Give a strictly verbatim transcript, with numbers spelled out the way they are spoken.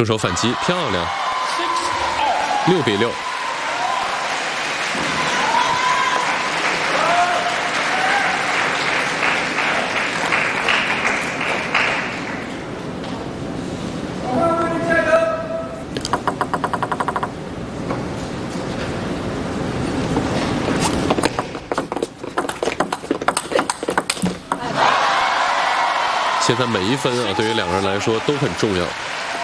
正手反击，漂亮，六比六。现在每一分啊，对于两个人来说都很重要。